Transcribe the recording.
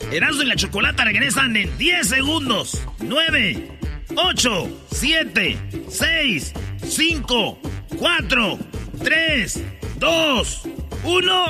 Erasmo y la Chocolata regresan en 10 segundos. 9, 8, 7, 6, 5, 4, 3, 2, 1.